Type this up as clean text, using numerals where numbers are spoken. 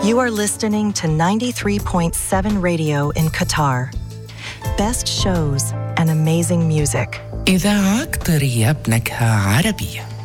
You are listening to 93.7 radio in Qatar. Best shows and amazing music. إذاعة طريقة بنكهة عربية.